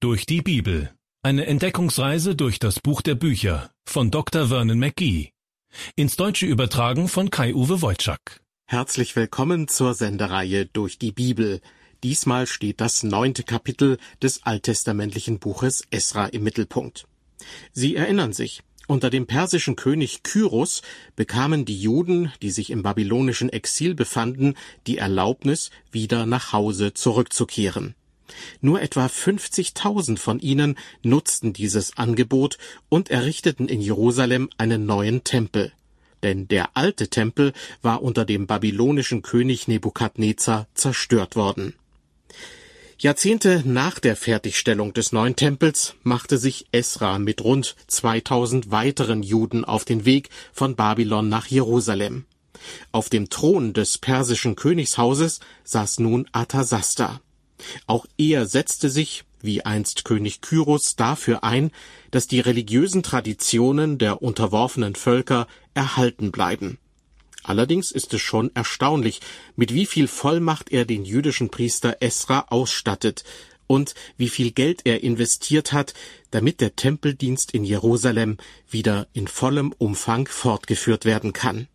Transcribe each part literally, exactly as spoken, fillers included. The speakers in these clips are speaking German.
Durch die Bibel. Eine Entdeckungsreise durch das Buch der Bücher von Doktor Vernon McGee. Ins Deutsche übertragen von Kai-Uwe Wojczak. Herzlich willkommen zur Sendereihe Durch die Bibel. Diesmal steht das neunte Kapitel des alttestamentlichen Buches Esra im Mittelpunkt. Sie erinnern sich, unter dem persischen König Kyros bekamen die Juden, die sich im babylonischen Exil befanden, die Erlaubnis, wieder nach Hause zurückzukehren. Nur etwa fünfzigtausend von ihnen nutzten dieses Angebot und errichteten in Jerusalem einen neuen Tempel. Denn der alte Tempel war unter dem babylonischen König Nebukadnezar zerstört worden. Jahrzehnte nach der Fertigstellung des neuen Tempels machte sich Esra mit rund zweitausend weiteren Juden auf den Weg von Babylon nach Jerusalem. Auf dem Thron des persischen Königshauses saß nun Arthasasta. Auch er setzte sich, wie einst König Kyros, dafür ein, dass die religiösen Traditionen der unterworfenen Völker erhalten bleiben. Allerdings ist es schon erstaunlich, mit wie viel Vollmacht er den jüdischen Priester Esra ausstattet und wie viel Geld er investiert hat, damit der Tempeldienst in Jerusalem wieder in vollem Umfang fortgeführt werden kann.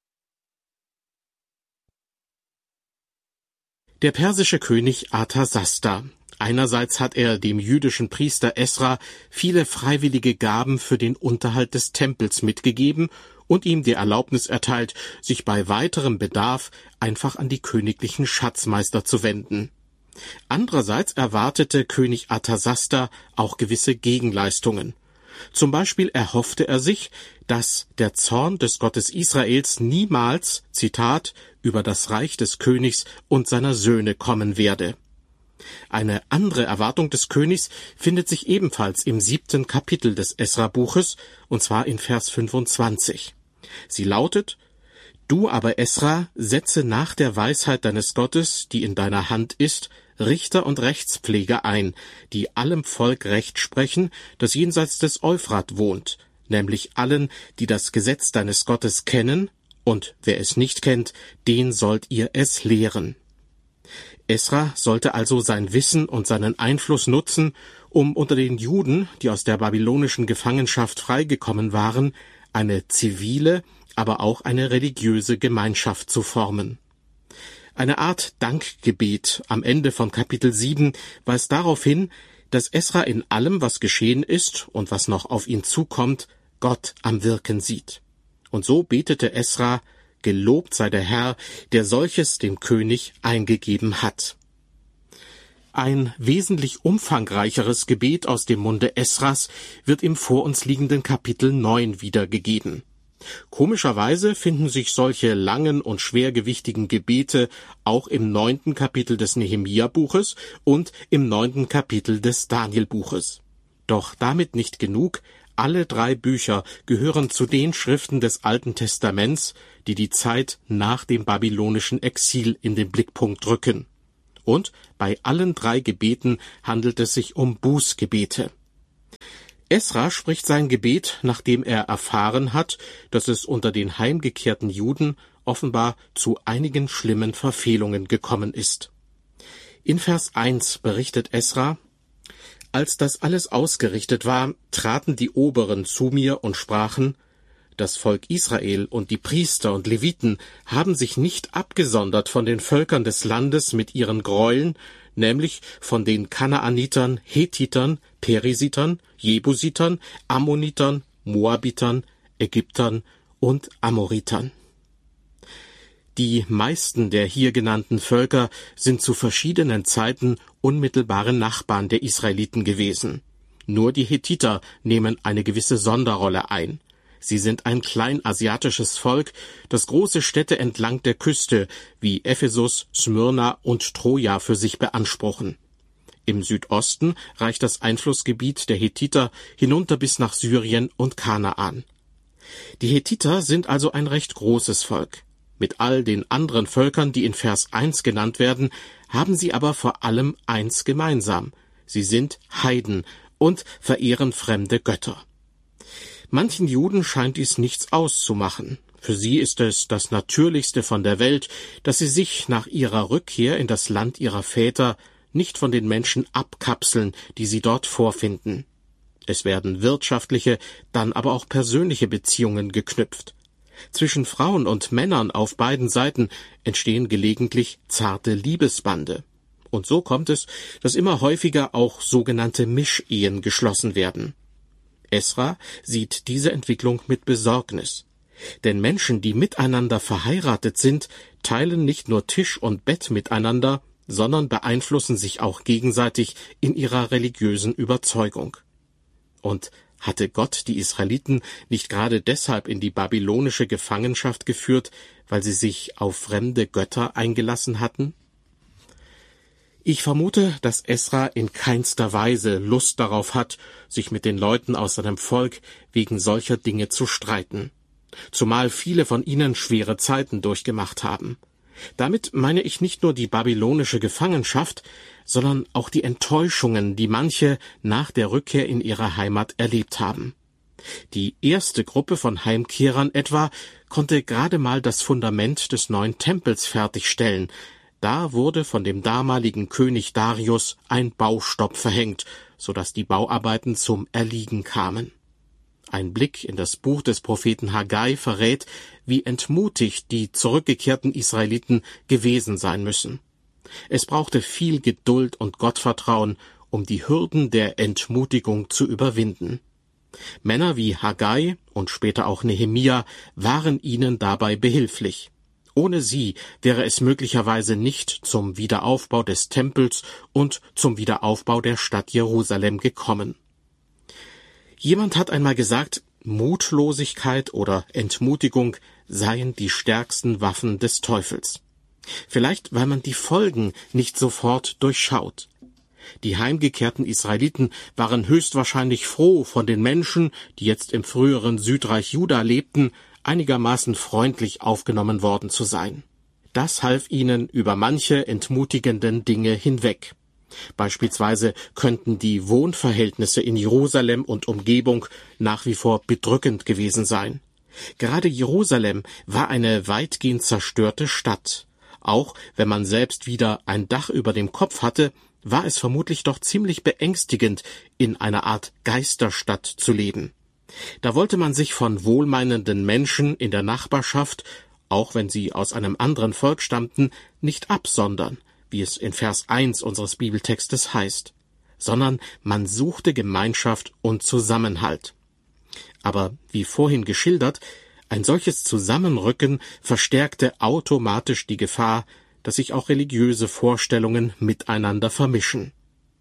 Der persische König Arthasasta. Einerseits hat er dem jüdischen Priester Esra viele freiwillige Gaben für den Unterhalt des Tempels mitgegeben und ihm die Erlaubnis erteilt, sich bei weiterem Bedarf einfach an die königlichen Schatzmeister zu wenden. Andererseits erwartete König Arthasasta auch gewisse Gegenleistungen. Zum Beispiel erhoffte er sich, dass der Zorn des Gottes Israels niemals, Zitat, über das Reich des Königs und seiner Söhne kommen werde. Eine andere Erwartung des Königs findet sich ebenfalls im siebten Kapitel des Esra-Buches, und zwar in Vers fünfundzwanzig. Sie lautet: Du aber, Esra, setze nach der Weisheit deines Gottes, die in deiner Hand ist, Richter und Rechtspfleger ein, die allem Volk Recht sprechen, das jenseits des Euphrat wohnt, nämlich allen, die das Gesetz deines Gottes kennen, und wer es nicht kennt, den sollt ihr es lehren. Esra sollte also sein Wissen und seinen Einfluss nutzen, um unter den Juden, die aus der babylonischen Gefangenschaft freigekommen waren, eine zivile, aber auch eine religiöse Gemeinschaft zu formen. Eine Art Dankgebet am Ende von Kapitel sieben weist darauf hin, dass Esra in allem, was geschehen ist und was noch auf ihn zukommt, Gott am Wirken sieht. Und so betete Esra: Gelobt sei der Herr, der solches dem König eingegeben hat. Ein wesentlich umfangreicheres Gebet aus dem Munde Esras wird im vor uns liegenden Kapitel neun wiedergegeben. Komischerweise finden sich solche langen und schwergewichtigen Gebete auch im neunten Kapitel des Nehemia-Buches und im neunten Kapitel des Daniel-Buches. Doch damit nicht genug. Alle drei Bücher gehören zu den Schriften des Alten Testaments, die die Zeit nach dem babylonischen Exil in den Blickpunkt rücken. Und bei allen drei Gebeten handelt es sich um Bußgebete. Esra spricht sein Gebet, nachdem er erfahren hat, dass es unter den heimgekehrten Juden offenbar zu einigen schlimmen Verfehlungen gekommen ist. In Vers eins berichtet Esra: Als das alles ausgerichtet war, traten die Oberen zu mir und sprachen: Das Volk Israel und die Priester und Leviten haben sich nicht abgesondert von den Völkern des Landes mit ihren Gräueln, nämlich von den Kanaanitern, Hethitern, Perisitern, Jebusitern, Ammonitern, Moabitern, Ägyptern und Amoritern. Die meisten der hier genannten Völker sind zu verschiedenen Zeiten unmittelbare Nachbarn der Israeliten gewesen. Nur die Hethiter nehmen eine gewisse Sonderrolle ein. Sie sind ein kleinasiatisches Volk, das große Städte entlang der Küste wie Ephesus, Smyrna und Troja für sich beanspruchen. Im Südosten reicht das Einflussgebiet der Hethiter hinunter bis nach Syrien und Kanaan. Die Hethiter sind also ein recht großes Volk. Mit all den anderen Völkern, die in Vers eins genannt werden, haben sie aber vor allem eins gemeinsam: Sie sind Heiden und verehren fremde Götter. Manchen Juden scheint dies nichts auszumachen. Für sie ist es das Natürlichste von der Welt, dass sie sich nach ihrer Rückkehr in das Land ihrer Väter nicht von den Menschen abkapseln, die sie dort vorfinden. Es werden wirtschaftliche, dann aber auch persönliche Beziehungen geknüpft. Zwischen Frauen und Männern auf beiden Seiten entstehen gelegentlich zarte Liebesbande. Und so kommt es, dass immer häufiger auch sogenannte Mischehen geschlossen werden. Esra sieht diese Entwicklung mit Besorgnis. Denn Menschen, die miteinander verheiratet sind, teilen nicht nur Tisch und Bett miteinander, sondern beeinflussen sich auch gegenseitig in ihrer religiösen Überzeugung. Und hatte Gott die Israeliten nicht gerade deshalb in die babylonische Gefangenschaft geführt, weil sie sich auf fremde Götter eingelassen hatten? Ich vermute, dass Esra in keinster Weise Lust darauf hat, sich mit den Leuten aus seinem Volk wegen solcher Dinge zu streiten, zumal viele von ihnen schwere Zeiten durchgemacht haben. Damit meine ich nicht nur die babylonische Gefangenschaft, sondern auch die Enttäuschungen, die manche nach der Rückkehr in ihre Heimat erlebt haben. Die erste Gruppe von Heimkehrern etwa konnte gerade mal das Fundament des neuen Tempels fertigstellen. Da wurde von dem damaligen König Darius ein Baustopp verhängt, so dass die Bauarbeiten zum Erliegen kamen. Ein Blick in das Buch des Propheten Haggai verrät, wie entmutigt die zurückgekehrten Israeliten gewesen sein müssen. Es brauchte viel Geduld und Gottvertrauen, um die Hürden der Entmutigung zu überwinden. Männer wie Haggai und später auch Nehemia waren ihnen dabei behilflich. Ohne sie wäre es möglicherweise nicht zum Wiederaufbau des Tempels und zum Wiederaufbau der Stadt Jerusalem gekommen. Jemand hat einmal gesagt, Mutlosigkeit oder Entmutigung seien die stärksten Waffen des Teufels. Vielleicht, weil man die Folgen nicht sofort durchschaut. Die heimgekehrten Israeliten waren höchstwahrscheinlich froh, von den Menschen, die jetzt im früheren Südreich Juda lebten, einigermaßen freundlich aufgenommen worden zu sein. Das half ihnen über manche entmutigenden Dinge hinweg. Beispielsweise könnten die Wohnverhältnisse in Jerusalem und Umgebung nach wie vor bedrückend gewesen sein. Gerade Jerusalem war eine weitgehend zerstörte Stadt. Auch wenn man selbst wieder ein Dach über dem Kopf hatte, war es vermutlich doch ziemlich beängstigend, in einer Art Geisterstadt zu leben. Da wollte man sich von wohlmeinenden Menschen in der Nachbarschaft, auch wenn sie aus einem anderen Volk stammten, nicht absondern, wie es in Vers eins unseres Bibeltextes heißt, sondern man suchte Gemeinschaft und Zusammenhalt. Aber wie vorhin geschildert, ein solches Zusammenrücken verstärkte automatisch die Gefahr, dass sich auch religiöse Vorstellungen miteinander vermischen.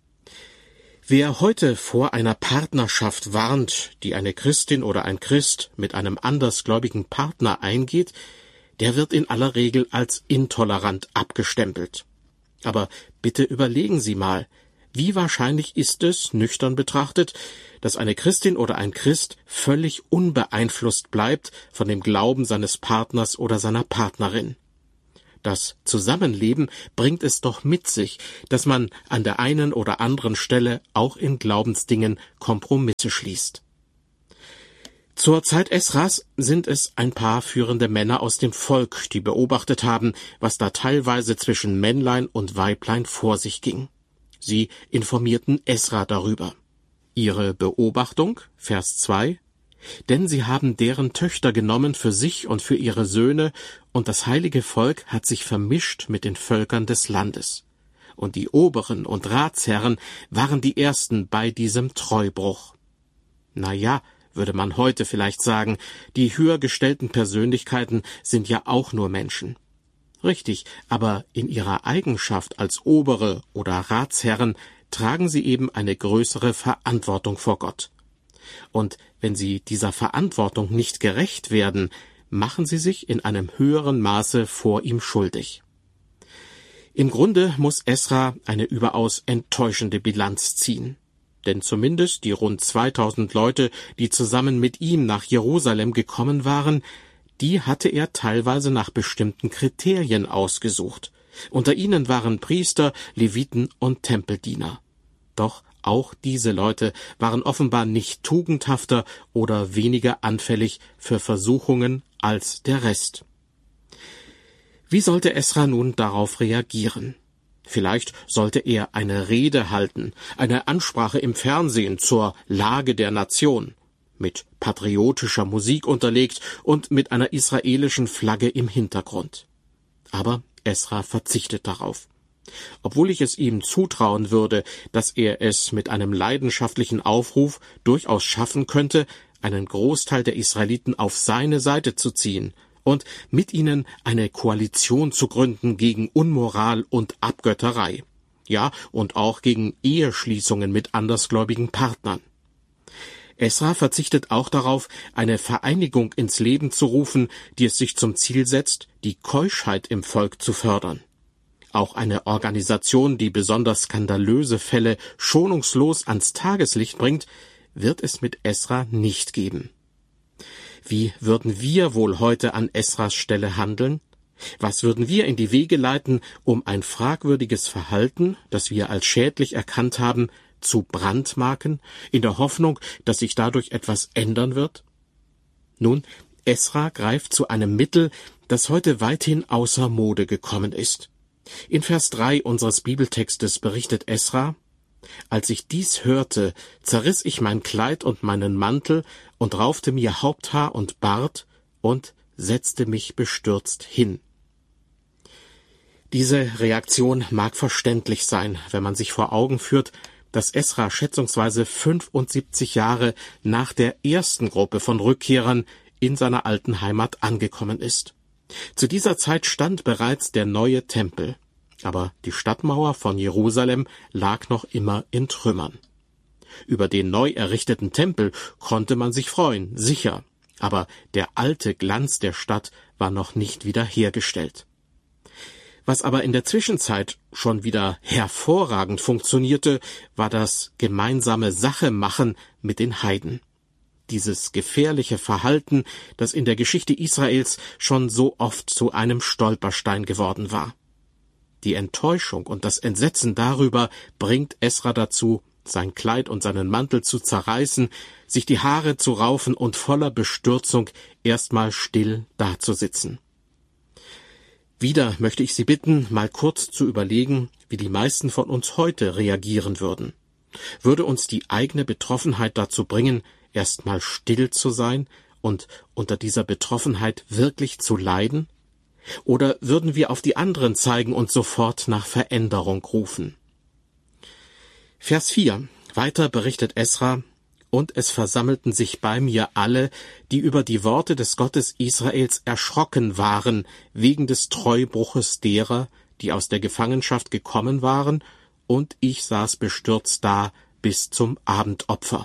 Wer heute vor einer Partnerschaft warnt, die eine Christin oder ein Christ mit einem andersgläubigen Partner eingeht, der wird in aller Regel als intolerant abgestempelt. Aber bitte überlegen Sie mal, wie wahrscheinlich ist es, nüchtern betrachtet, dass eine Christin oder ein Christ völlig unbeeinflusst bleibt von dem Glauben seines Partners oder seiner Partnerin? Das Zusammenleben bringt es doch mit sich, dass man an der einen oder anderen Stelle auch in Glaubensdingen Kompromisse schließt. Zur Zeit Esras sind es ein paar führende Männer aus dem Volk, die beobachtet haben, was da teilweise zwischen Männlein und Weiblein vor sich ging. Sie informierten Esra darüber. Ihre Beobachtung, Vers zwei, denn sie haben deren Töchter genommen für sich und für ihre Söhne, und das heilige Volk hat sich vermischt mit den Völkern des Landes. Und die Oberen und Ratsherren waren die Ersten bei diesem Treubruch. Na ja, würde man heute vielleicht sagen, die höher gestellten Persönlichkeiten sind ja auch nur Menschen. Richtig, aber in ihrer Eigenschaft als Obere oder Ratsherren tragen sie eben eine größere Verantwortung vor Gott. Und wenn sie dieser Verantwortung nicht gerecht werden, machen sie sich in einem höheren Maße vor ihm schuldig. Im Grunde muss Esra eine überaus enttäuschende Bilanz ziehen. Denn zumindest die rund zweitausend Leute, die zusammen mit ihm nach Jerusalem gekommen waren, die hatte er teilweise nach bestimmten Kriterien ausgesucht. Unter ihnen waren Priester, Leviten und Tempeldiener. Doch auch diese Leute waren offenbar nicht tugendhafter oder weniger anfällig für Versuchungen als der Rest. Wie sollte Esra nun darauf reagieren? Vielleicht sollte er eine Rede halten, eine Ansprache im Fernsehen zur Lage der Nation, mit patriotischer Musik unterlegt und mit einer israelischen Flagge im Hintergrund. Aber Esra verzichtet darauf. Obwohl ich es ihm zutrauen würde, dass er es mit einem leidenschaftlichen Aufruf durchaus schaffen könnte, einen Großteil der Israeliten auf seine Seite zu ziehen und mit ihnen eine Koalition zu gründen gegen Unmoral und Abgötterei, ja, und auch gegen Eheschließungen mit andersgläubigen Partnern. Esra verzichtet auch darauf, eine Vereinigung ins Leben zu rufen, die es sich zum Ziel setzt, die Keuschheit im Volk zu fördern. Auch eine Organisation, die besonders skandalöse Fälle schonungslos ans Tageslicht bringt, wird es mit Esra nicht geben. Wie würden wir wohl heute an Esras Stelle handeln? Was würden wir in die Wege leiten, um ein fragwürdiges Verhalten, das wir als schädlich erkannt haben, zu brandmarken, in der Hoffnung, dass sich dadurch etwas ändern wird? Nun, Esra greift zu einem Mittel, das heute weithin außer Mode gekommen ist. In Vers drei unseres Bibeltextes berichtet Esra: Als ich dies hörte, zerriss ich mein Kleid und meinen Mantel und raufte mir Haupthaar und Bart und setzte mich bestürzt hin. Diese Reaktion mag verständlich sein, wenn man sich vor Augen führt, dass Esra schätzungsweise fünfundsiebzig Jahre nach der ersten Gruppe von Rückkehrern in seiner alten Heimat angekommen ist. Zu dieser Zeit stand bereits der neue Tempel, aber die Stadtmauer von Jerusalem lag noch immer in Trümmern. Über den neu errichteten Tempel konnte man sich freuen, sicher, aber der alte Glanz der Stadt war noch nicht wiederhergestellt. Was aber in der Zwischenzeit schon wieder hervorragend funktionierte, war das gemeinsame Sachemachen mit den Heiden. Dieses gefährliche Verhalten, das in der Geschichte Israels schon so oft zu einem Stolperstein geworden war. Die Enttäuschung und das Entsetzen darüber bringt Esra dazu, sein Kleid und seinen Mantel zu zerreißen, sich die Haare zu raufen und voller Bestürzung erstmal still dazusitzen. Wieder möchte ich Sie bitten, mal kurz zu überlegen, wie die meisten von uns heute reagieren würden. Würde uns die eigene Betroffenheit dazu bringen, erstmal still zu sein und unter dieser Betroffenheit wirklich zu leiden? Oder würden wir auf die anderen zeigen und sofort nach Veränderung rufen? Vers vier. Weiter berichtet Esra: Und es versammelten sich bei mir alle, die über die Worte des Gottes Israels erschrocken waren, wegen des Treubruches derer, die aus der Gefangenschaft gekommen waren, und ich saß bestürzt da bis zum Abendopfer.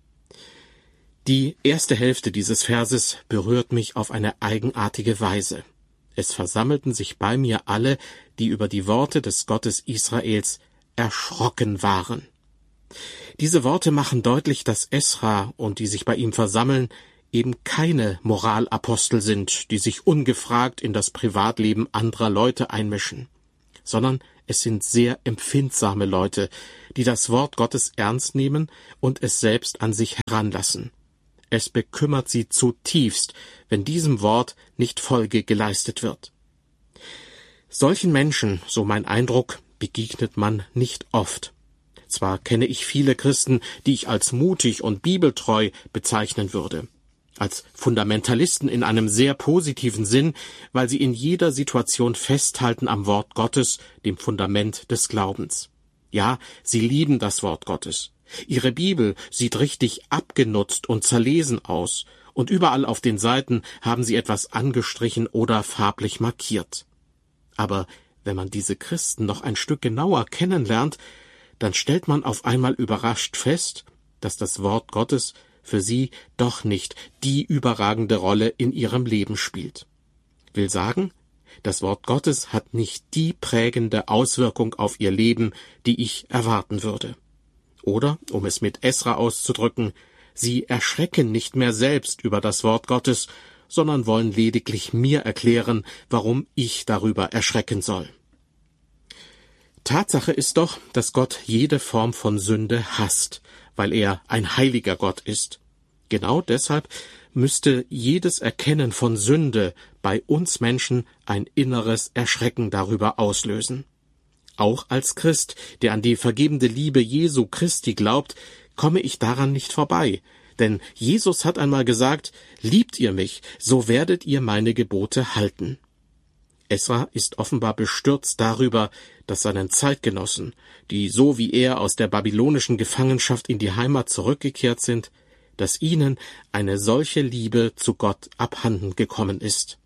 Die erste Hälfte dieses Verses berührt mich auf eine eigenartige Weise. Es versammelten sich bei mir alle, die über die Worte des Gottes Israels erschrocken waren. Diese Worte machen deutlich, dass Esra und die sich bei ihm versammeln, eben keine Moralapostel sind, die sich ungefragt in das Privatleben anderer Leute einmischen, sondern es sind sehr empfindsame Leute, die das Wort Gottes ernst nehmen und es selbst an sich heranlassen. Es bekümmert sie zutiefst, wenn diesem Wort nicht Folge geleistet wird. Solchen Menschen, so mein Eindruck, begegnet man nicht oft. Zwar kenne ich viele Christen, die ich als mutig und bibeltreu bezeichnen würde, als Fundamentalisten in einem sehr positiven Sinn, weil sie in jeder Situation festhalten am Wort Gottes, dem Fundament des Glaubens. Ja, sie lieben das Wort Gottes. Ihre Bibel sieht richtig abgenutzt und zerlesen aus, und überall auf den Seiten haben sie etwas angestrichen oder farblich markiert. Aber wenn man diese Christen noch ein Stück genauer kennenlernt, dann stellt man auf einmal überrascht fest, dass das Wort Gottes für sie doch nicht die überragende Rolle in ihrem Leben spielt. Will sagen, das Wort Gottes hat nicht die prägende Auswirkung auf ihr Leben, die ich erwarten würde. Oder, um es mit Esra auszudrücken, sie erschrecken nicht mehr selbst über das Wort Gottes, sondern wollen lediglich mir erklären, warum ich darüber erschrecken soll. Tatsache ist doch, dass Gott jede Form von Sünde hasst, weil er ein heiliger Gott ist. Genau deshalb müsste jedes Erkennen von Sünde bei uns Menschen ein inneres Erschrecken darüber auslösen. Auch als Christ, der an die vergebende Liebe Jesu Christi glaubt, komme ich daran nicht vorbei. Denn Jesus hat einmal gesagt, liebt ihr mich, so werdet ihr meine Gebote halten. Esra ist offenbar bestürzt darüber, dass seinen Zeitgenossen, die so wie er aus der babylonischen Gefangenschaft in die Heimat zurückgekehrt sind, dass ihnen eine solche Liebe zu Gott abhanden gekommen ist.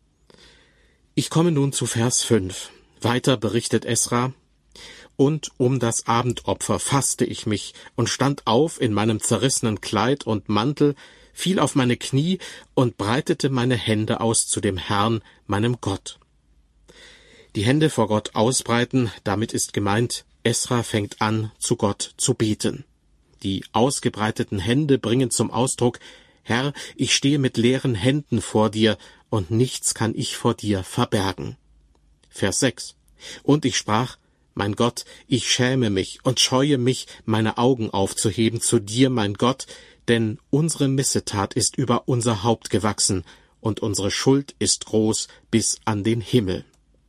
Ich komme nun zu Vers fünf. Weiter berichtet Esra: Und um das Abendopfer fasste ich mich und stand auf in meinem zerrissenen Kleid und Mantel, fiel auf meine Knie und breitete meine Hände aus zu dem Herrn, meinem Gott. Die Hände vor Gott ausbreiten, damit ist gemeint, Esra fängt an, zu Gott zu beten. Die ausgebreiteten Hände bringen zum Ausdruck: Herr, ich stehe mit leeren Händen vor dir, und nichts kann ich vor dir verbergen. Vers sechs. Und ich sprach: Mein Gott, ich schäme mich und scheue mich, meine Augen aufzuheben zu dir, mein Gott, denn unsere Missetat ist über unser Haupt gewachsen, und unsere Schuld ist groß bis an den Himmel.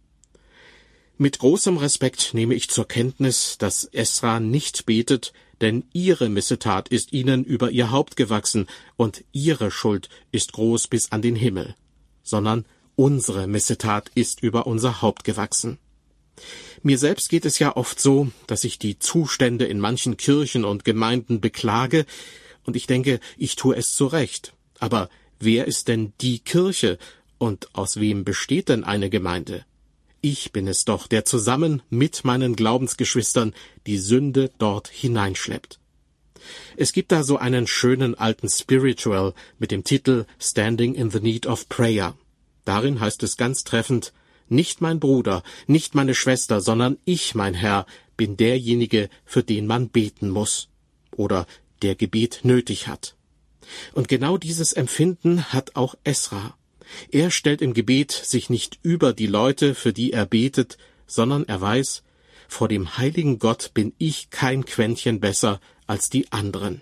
Mit großem Respekt nehme ich zur Kenntnis, dass Esra nicht betet, denn ihre Missetat ist ihnen über ihr Haupt gewachsen, und ihre Schuld ist groß bis an den Himmel, sondern unsere Missetat ist über unser Haupt gewachsen. Mir selbst geht es ja oft so, dass ich die Zustände in manchen Kirchen und Gemeinden beklage, und ich denke, ich tue es zu Recht. Aber wer ist denn die Kirche, und aus wem besteht denn eine Gemeinde? Ich bin es doch, der zusammen mit meinen Glaubensgeschwistern die Sünde dort hineinschleppt. Es gibt da so einen schönen alten Spiritual mit dem Titel Standing in the Need of Prayer. Darin heißt es ganz treffend: Nicht mein Bruder, nicht meine Schwester, sondern ich, mein Herr, bin derjenige, für den man beten muss oder der Gebet nötig hat. Und genau dieses Empfinden hat auch Esra. Er stellt im Gebet sich nicht über die Leute, für die er betet, sondern er weiß, vor dem heiligen Gott bin ich kein Quäntchen besser als die anderen.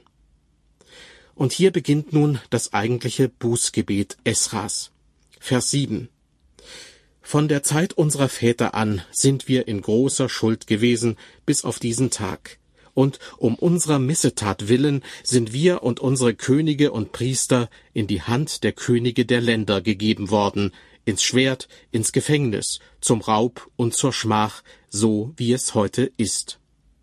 Und hier beginnt nun das eigentliche Bußgebet Esras. Vers sieben. Von der Zeit unserer Väter an sind wir in großer Schuld gewesen bis auf diesen Tag. Und um unserer Missetat willen sind wir und unsere Könige und Priester in die Hand der Könige der Länder gegeben worden, ins Schwert, ins Gefängnis, zum Raub und zur Schmach, so wie es heute ist.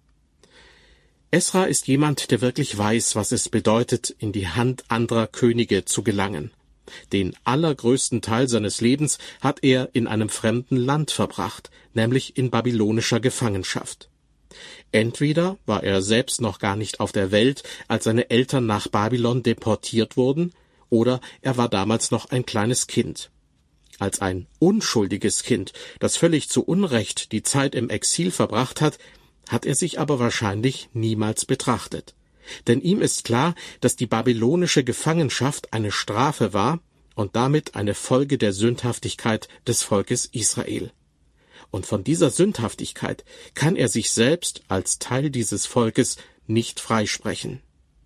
Esra ist jemand, der wirklich weiß, was es bedeutet, in die Hand anderer Könige zu gelangen. Den allergrößten Teil seines Lebens hat er in einem fremden Land verbracht, nämlich in babylonischer Gefangenschaft. Entweder war er selbst noch gar nicht auf der Welt, als seine Eltern nach Babylon deportiert wurden, oder er war damals noch ein kleines Kind. Als ein unschuldiges Kind, das völlig zu Unrecht die Zeit im Exil verbracht hat, hat er sich aber wahrscheinlich niemals betrachtet. Denn ihm ist klar, dass die babylonische Gefangenschaft eine Strafe war und damit eine Folge der Sündhaftigkeit des Volkes Israel. Und von dieser Sündhaftigkeit kann er sich selbst als Teil dieses Volkes nicht freisprechen.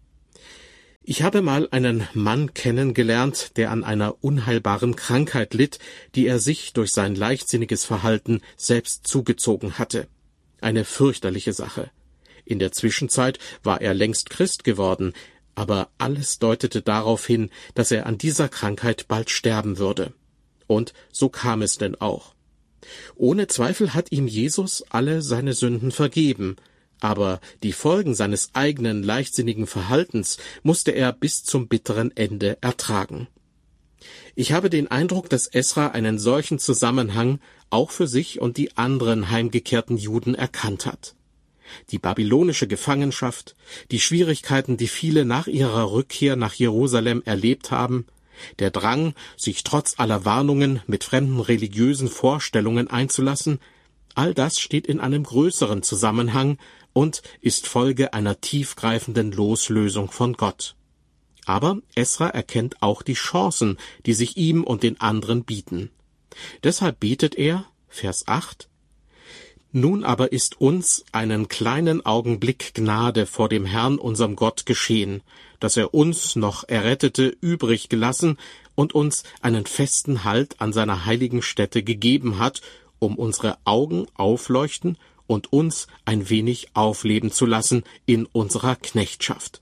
Ich habe mal einen Mann kennengelernt, der an einer unheilbaren Krankheit litt, die er sich durch sein leichtsinniges Verhalten selbst zugezogen hatte. Eine fürchterliche Sache. In der Zwischenzeit war er längst Christ geworden, aber alles deutete darauf hin, dass er an dieser Krankheit bald sterben würde. Und so kam es denn auch. Ohne Zweifel hat ihm Jesus alle seine Sünden vergeben, aber die Folgen seines eigenen leichtsinnigen Verhaltens musste er bis zum bitteren Ende ertragen. Ich habe den Eindruck, dass Esra einen solchen Zusammenhang auch für sich und die anderen heimgekehrten Juden erkannt hat. Die babylonische Gefangenschaft, die Schwierigkeiten, die viele nach ihrer Rückkehr nach Jerusalem erlebt haben, der Drang, sich trotz aller Warnungen mit fremden religiösen Vorstellungen einzulassen, all das steht in einem größeren Zusammenhang und ist Folge einer tiefgreifenden Loslösung von Gott. Aber Esra erkennt auch die Chancen, die sich ihm und den anderen bieten. Deshalb betet er, Vers acht, Nun aber ist uns einen kleinen Augenblick Gnade vor dem Herrn unserem Gott geschehen, dass er uns noch Errettete übrig gelassen und uns einen festen Halt an seiner heiligen Stätte gegeben hat, um unsere Augen aufleuchten und uns ein wenig aufleben zu lassen in unserer Knechtschaft.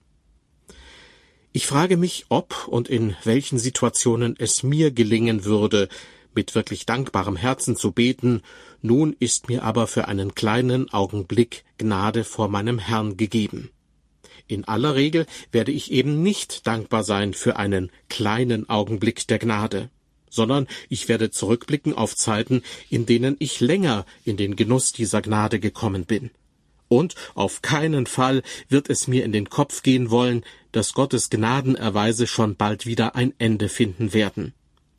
Ich frage mich, ob und in welchen Situationen es mir gelingen würde, mit wirklich dankbarem Herzen zu beten: Nun ist mir aber für einen kleinen Augenblick Gnade vor meinem Herrn gegeben. In aller Regel werde ich eben nicht dankbar sein für einen kleinen Augenblick der Gnade, sondern ich werde zurückblicken auf Zeiten, in denen ich länger in den Genuss dieser Gnade gekommen bin. Und auf keinen Fall wird es mir in den Kopf gehen wollen, dass Gottes Gnadenerweise schon bald wieder ein Ende finden werden.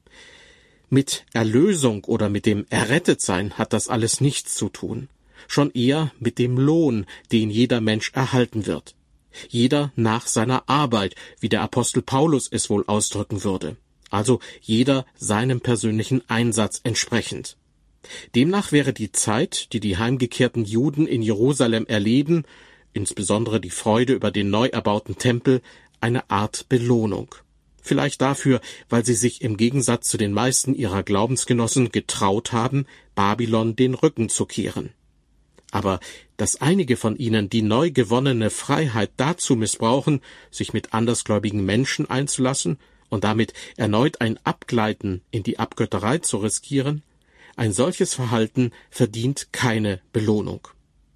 Mit Erlösung oder mit dem Errettetsein hat das alles nichts zu tun, schon eher mit dem Lohn, den jeder Mensch erhalten wird. Jeder nach seiner Arbeit, wie der Apostel Paulus es wohl ausdrücken würde, also jeder seinem persönlichen Einsatz entsprechend. Demnach wäre die Zeit, die die heimgekehrten Juden in Jerusalem erleben, insbesondere die Freude über den neu erbauten Tempel, eine Art Belohnung. Vielleicht dafür, weil sie sich im Gegensatz zu den meisten ihrer Glaubensgenossen getraut haben, Babylon den Rücken zu kehren. Aber dass einige von ihnen die neu gewonnene Freiheit dazu missbrauchen, sich mit andersgläubigen Menschen einzulassen und damit erneut ein Abgleiten in die Abgötterei zu riskieren, ein solches Verhalten verdient keine Belohnung.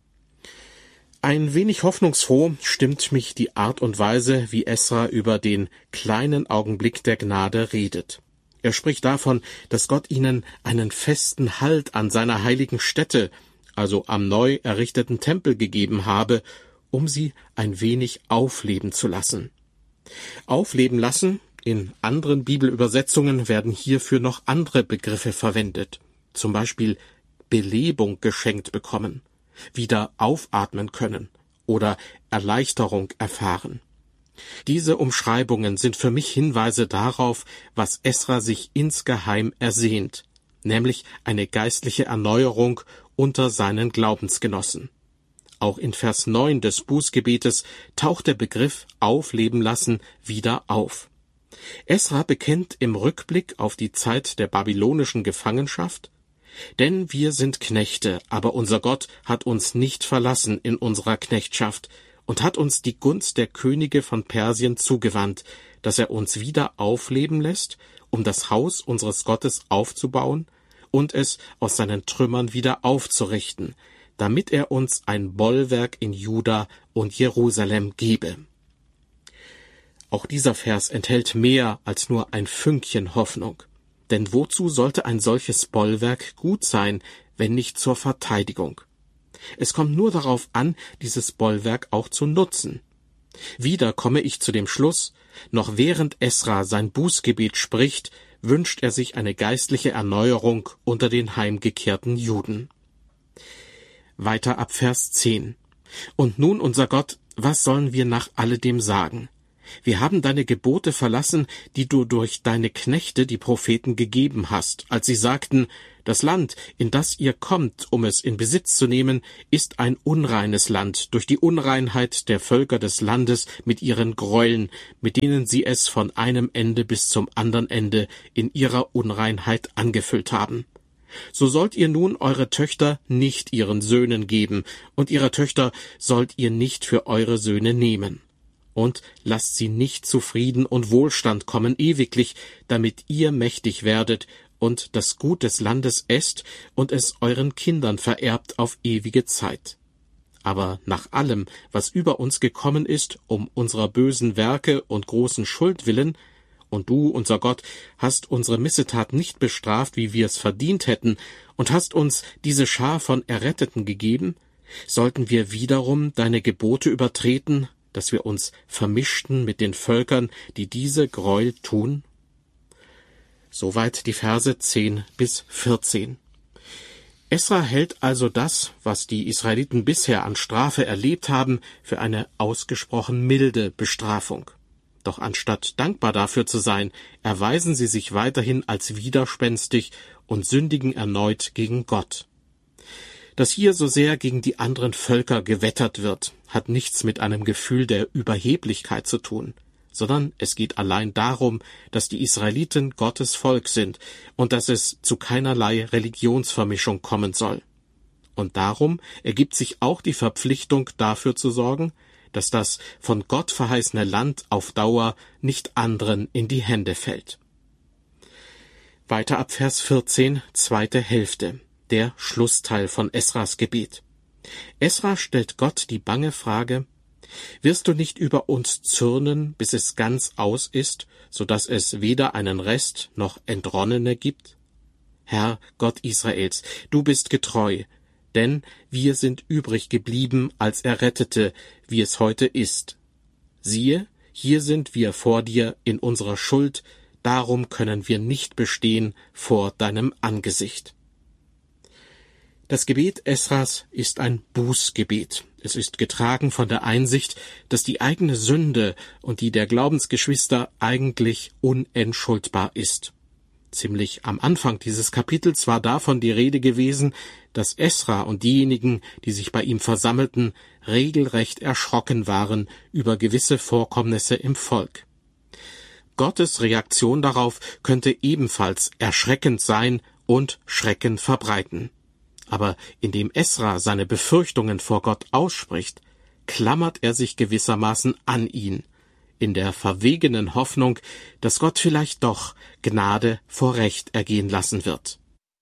Ein wenig hoffnungsfroh stimmt mich die Art und Weise, wie Esra über den kleinen Augenblick der Gnade redet. Er spricht davon, dass Gott ihnen einen festen Halt an seiner heiligen Stätte, also am neu errichteten Tempel, gegeben habe, um sie ein wenig aufleben zu lassen. Aufleben lassen, in anderen Bibelübersetzungen werden hierfür noch andere Begriffe verwendet, zum Beispiel Belebung geschenkt bekommen, wieder aufatmen können oder Erleichterung erfahren. Diese Umschreibungen sind für mich Hinweise darauf, was Esra sich insgeheim ersehnt, nämlich eine geistliche Erneuerung unter seinen Glaubensgenossen. Auch in Vers neun des Bußgebetes taucht der Begriff Aufleben lassen wieder auf. Esra bekennt im Rückblick auf die Zeit der babylonischen Gefangenschaft: Denn wir sind Knechte, aber unser Gott hat uns nicht verlassen in unserer Knechtschaft und hat uns die Gunst der Könige von Persien zugewandt, dass er uns wieder aufleben lässt, um das Haus unseres Gottes aufzubauen und es aus seinen Trümmern wieder aufzurichten, damit er uns ein Bollwerk in Juda und Jerusalem gebe. Auch dieser Vers enthält mehr als nur ein Fünkchen Hoffnung. Denn wozu sollte ein solches Bollwerk gut sein, wenn nicht zur Verteidigung? Es kommt nur darauf an, dieses Bollwerk auch zu nutzen. Wieder komme ich zu dem Schluss: Noch während Esra sein Bußgebet spricht, wünscht er sich eine geistliche Erneuerung unter den heimgekehrten Juden. Weiter ab Vers zehn. Und nun, unser Gott, was sollen wir nach alledem sagen? Wir haben deine Gebote verlassen, die du durch deine Knechte, die Propheten, gegeben hast, als sie sagten: Das Land, in das ihr kommt, um es in Besitz zu nehmen, ist ein unreines Land, durch die Unreinheit der Völker des Landes mit ihren Gräueln, mit denen sie es von einem Ende bis zum anderen Ende in ihrer Unreinheit angefüllt haben. So sollt ihr nun eure Töchter nicht ihren Söhnen geben, und ihre Töchter sollt ihr nicht für eure Söhne nehmen. Und lasst sie nicht zu Frieden und Wohlstand kommen ewiglich, damit ihr mächtig werdet und das Gut des Landes esst und es euren Kindern vererbt auf ewige Zeit. Aber nach allem, was über uns gekommen ist, um unserer bösen Werke und großen Schuld willen, und du, unser Gott, hast unsere Missetat nicht bestraft, wie wir es verdient hätten, und hast uns diese Schar von Erretteten gegeben, sollten wir wiederum deine Gebote übertreten, dass wir uns vermischten mit den Völkern, die diese Gräuel tun? Soweit die Verse zehn bis vierzehn. Esra hält also das, was die Israeliten bisher an Strafe erlebt haben, für eine ausgesprochen milde Bestrafung. Doch anstatt dankbar dafür zu sein, erweisen sie sich weiterhin als widerspenstig und sündigen erneut gegen Gott. Dass hier so sehr gegen die anderen Völker gewettert wird, hat nichts mit einem Gefühl der Überheblichkeit zu tun, sondern es geht allein darum, dass die Israeliten Gottes Volk sind und dass es zu keinerlei Religionsvermischung kommen soll. Und darum ergibt sich auch die Verpflichtung, dafür zu sorgen, dass das von Gott verheißene Land auf Dauer nicht anderen in die Hände fällt. Weiter ab Vers vierzehn, zweite Hälfte, der Schlussteil von Esras Gebet. Esra stellt Gott die bange Frage: Wirst du nicht über uns zürnen, bis es ganz aus ist, so dass es weder einen Rest noch Entronnene gibt? Herr Gott Israels, du bist getreu, denn wir sind übrig geblieben als Errettete, wie es heute ist. Siehe, hier sind wir vor dir in unserer Schuld, darum können wir nicht bestehen vor deinem Angesicht. Das Gebet Esras ist ein Bußgebet. Es ist getragen von der Einsicht, dass die eigene Sünde und die der Glaubensgeschwister eigentlich unentschuldbar ist. Ziemlich am Anfang dieses Kapitels war davon die Rede gewesen, dass Esra und diejenigen, die sich bei ihm versammelten, regelrecht erschrocken waren über gewisse Vorkommnisse im Volk. Gottes Reaktion darauf könnte ebenfalls erschreckend sein und Schrecken verbreiten. Aber indem Esra seine Befürchtungen vor Gott ausspricht, klammert er sich gewissermaßen an ihn, in der verwegenen Hoffnung, dass Gott vielleicht doch Gnade vor Recht ergehen lassen wird.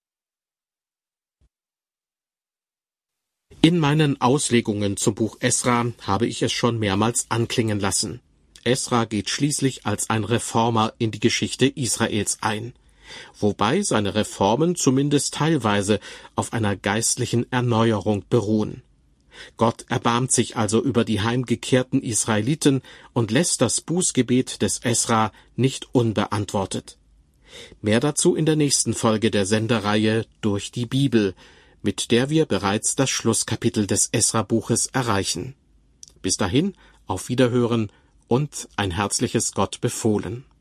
In meinen Auslegungen zum Buch Esra habe ich es schon mehrmals anklingen lassen. Esra geht schließlich als ein Reformer in die Geschichte Israels ein, wobei seine Reformen zumindest teilweise auf einer geistlichen Erneuerung beruhen. Gott erbarmt sich also über die heimgekehrten Israeliten und lässt das Bußgebet des Esra nicht unbeantwortet. Mehr dazu in der nächsten Folge der Sendereihe Durch die Bibel, mit der wir bereits das Schlusskapitel des Esra-Buches erreichen. Bis dahin, auf Wiederhören und ein herzliches Gott befohlen.